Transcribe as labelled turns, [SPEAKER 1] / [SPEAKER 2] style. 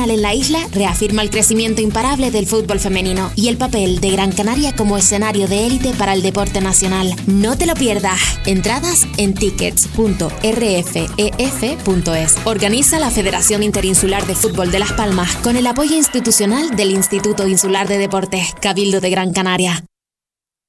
[SPEAKER 1] Internacional en la isla reafirma el crecimiento imparable del fútbol femenino y el papel de Gran Canaria como escenario de élite para el deporte nacional. No te lo pierdas. Entradas en tickets.rfef.es. Organiza la Federación Interinsular de Fútbol de Las Palmas con el apoyo institucional del Instituto Insular de Deportes, Cabildo de Gran Canaria.